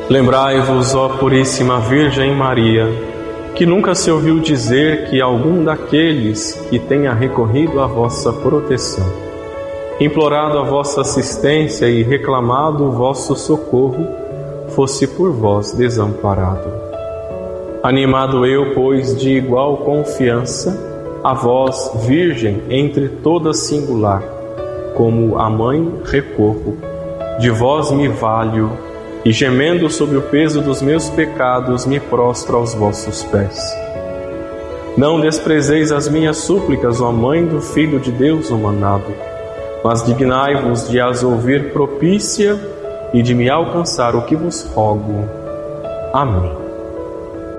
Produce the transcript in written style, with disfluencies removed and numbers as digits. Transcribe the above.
Lembrai-vos, ó Puríssima Virgem Maria, que nunca se ouviu dizer que algum daqueles que tenha recorrido à vossa proteção, implorado a vossa assistência e reclamado o vosso socorro, fosse por vós desamparado. Animado eu, pois, de igual confiança, a vós, Virgem entre todas singular, como a Mãe recorro, de vós me valho, e gemendo sob o peso dos meus pecados, me prostro aos vossos pés. Não desprezeis as minhas súplicas, ó Mãe do Filho de Deus humanado, mas dignai-vos de as ouvir propícia e de me alcançar o que vos rogo. Amém.